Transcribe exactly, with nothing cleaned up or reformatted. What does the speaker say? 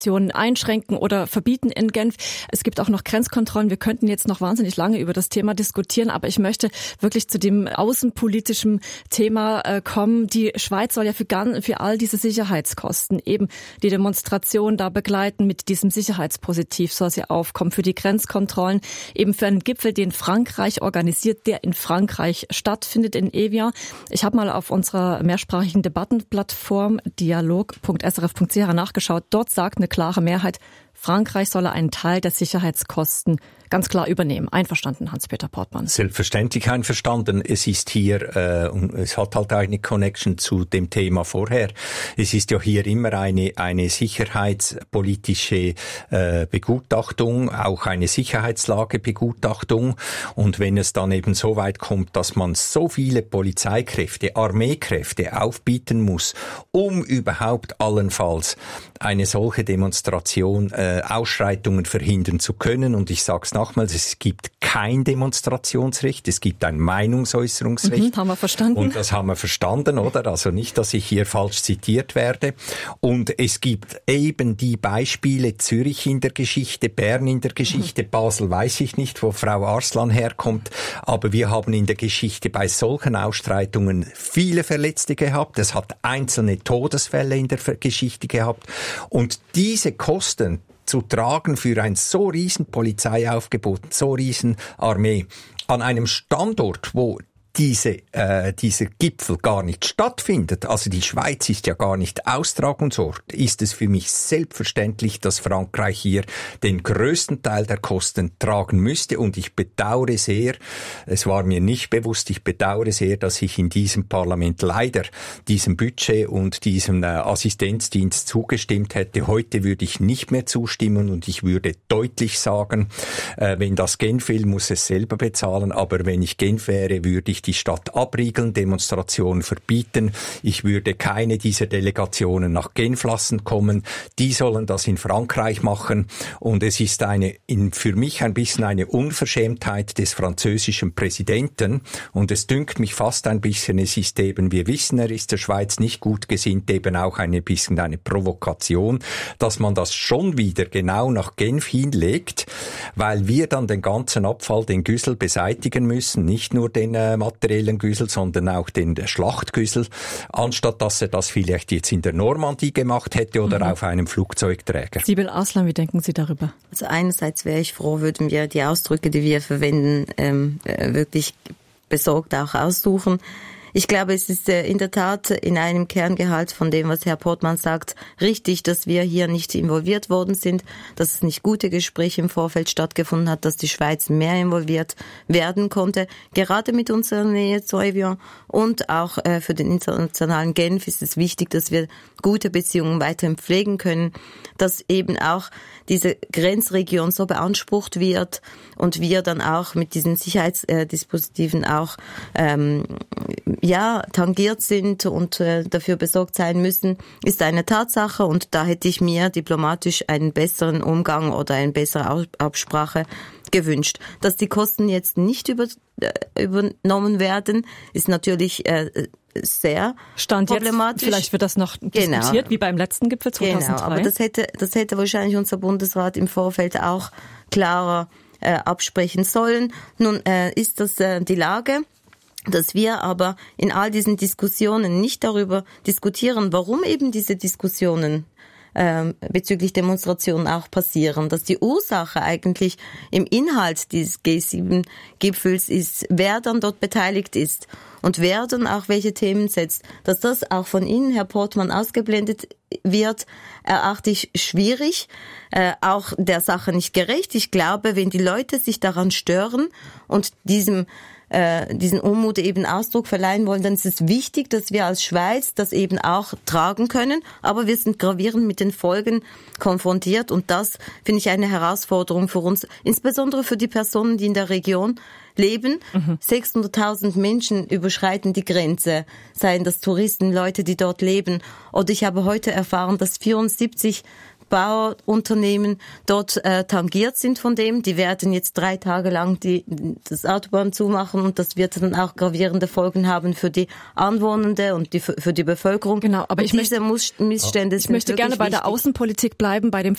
einschränken oder verbieten in Genf. Es gibt auch noch Grenzkontrollen. Wir könnten jetzt noch wahnsinnig lange über das Thema diskutieren, aber ich möchte wirklich zu dem außenpolitischen Thema äh, kommen. Die Schweiz soll ja für, für all diese Sicherheitskosten eben die Demonstration da begleiten. Mit diesem Sicherheitspositiv soll sie aufkommen für die Grenzkontrollen, eben für einen Gipfel, den Frankreich organisiert, der in Frankreich stattfindet, in Evian. Ich habe mal auf unserer mehrsprachigen Debattenplattform dialog punkt s r f punkt c h nachgeschaut. Dort sagt eine klare Mehrheit, Frankreich solle einen Teil der Sicherheitskosten ganz klar übernehmen. Einverstanden, Hans-Peter Portmann? Selbstverständlich einverstanden. Es ist hier, äh, und es hat halt eine Connection zu dem Thema vorher. Es ist ja hier immer eine eine sicherheitspolitische äh, Begutachtung, auch eine Sicherheitslagebegutachtung. Und wenn es dann eben so weit kommt, dass man so viele Polizeikräfte, Armeekräfte aufbieten muss, um überhaupt allenfalls eine solche Demonstration, äh, Ausschreitungen verhindern zu können, und ich sage es nochmals, es gibt kein Demonstrationsrecht, es gibt ein Meinungsäußerungsrecht. Mhm, haben wir verstanden. Und das haben wir verstanden, oder? Also nicht, dass ich hier falsch zitiert werde. Und es gibt eben die Beispiele, Zürich in der Geschichte, Bern in der Geschichte, mhm. Basel weiß ich nicht, wo Frau Arslan herkommt, aber wir haben in der Geschichte bei solchen Ausschreitungen viele Verletzte gehabt. Es hat einzelne Todesfälle in der Geschichte gehabt. Und diese Kosten zu tragen für ein so riesen Polizeiaufgebot, so riesen Armee, an einem Standort, wo diese, äh, dieser Gipfel gar nicht stattfindet, also die Schweiz ist ja gar nicht Austragungsort, ist es für mich selbstverständlich, dass Frankreich hier den größten Teil der Kosten tragen müsste, und ich bedauere sehr, es war mir nicht bewusst, ich bedauere sehr, dass ich in diesem Parlament leider diesem Budget und diesem äh, Assistenzdienst zugestimmt hätte. Heute würde ich nicht mehr zustimmen, und ich würde deutlich sagen, äh, wenn das Genf will, muss es selber bezahlen, aber wenn ich Genf wäre, würde ich die Stadt abriegeln, Demonstrationen verbieten. Ich würde keine dieser Delegationen nach Genf lassen kommen. Die sollen das in Frankreich machen. Und es ist eine, in, für mich ein bisschen eine Unverschämtheit des französischen Präsidenten. Und es dünkt mich fast ein bisschen, es ist eben, wir wissen, er ist der Schweiz nicht gut gesinnt, eben auch ein bisschen eine Provokation, dass man das schon wieder genau nach Genf hinlegt, weil wir dann den ganzen Abfall, den Güssel beseitigen müssen, nicht nur den äh, materiellen Güssel, sondern auch den Schlachtgüssel, anstatt dass er das vielleicht jetzt in der Normandie gemacht hätte oder mhm. auf einem Flugzeugträger. Sibyl Arslan, wie denken Sie darüber? Also einerseits wäre ich froh, würden wir die Ausdrücke, die wir verwenden, ähm, wirklich besorgt auch aussuchen. Ich glaube, es ist in der Tat in einem Kerngehalt von dem, was Herr Portmann sagt, richtig, dass wir hier nicht involviert worden sind, dass es nicht gute Gespräche im Vorfeld stattgefunden hat, dass die Schweiz mehr involviert werden konnte. Gerade mit unserer Nähe zu Evian und auch äh, für den internationalen Genf ist es wichtig, dass wir gute Beziehungen weiterhin pflegen können, dass eben auch diese Grenzregion so beansprucht wird und wir dann auch mit diesen Sicherheitsdispositiven auch ähm, ja tangiert sind und äh, dafür besorgt sein müssen, ist eine Tatsache, und da hätte ich mir diplomatisch einen besseren Umgang oder eine bessere Absprache gewünscht. Dass die Kosten jetzt nicht über, äh, übernommen werden, ist natürlich äh, sehr Stand problematisch. Jetzt, vielleicht wird das noch diskutiert, genau. Wie beim letzten Gipfel zweitausenddrei. Genau, aber das hätte, das hätte wahrscheinlich unser Bundesrat im Vorfeld auch klarer äh, absprechen sollen. Nun äh, ist das äh, die Lage, dass wir aber in all diesen Diskussionen nicht darüber diskutieren, warum eben diese Diskussionen ähm, bezüglich Demonstrationen auch passieren, dass die Ursache eigentlich im Inhalt dieses G sieben Gipfels ist, wer dann dort beteiligt ist und wer dann auch welche Themen setzt. Dass das auch von Ihnen, Herr Portmann, ausgeblendet wird, erachte ich schwierig, äh, auch der Sache nicht gerecht. Ich glaube, wenn die Leute sich daran stören und diesem äh, diesen Unmut eben Ausdruck verleihen wollen, dann ist es wichtig, dass wir als Schweiz das eben auch tragen können. Aber wir sind gravierend mit den Folgen konfrontiert, und das finde ich eine Herausforderung für uns, insbesondere für die Personen, die in der Region leben. Mhm. sechshunderttausend Menschen überschreiten die Grenze, seien das Touristen, Leute, die dort leben. Oder ich habe heute erfahren, dass vierundsiebzig Bauunternehmen dort äh, tangiert sind von dem. Die werden jetzt drei Tage lang die, das Autobahn zumachen, und das wird dann auch gravierende Folgen haben für die Anwohnende und die, für die Bevölkerung. Genau, aber und ich diese möchte, Missstände ich möchte gerne bei wichtig. der Außenpolitik bleiben, bei dem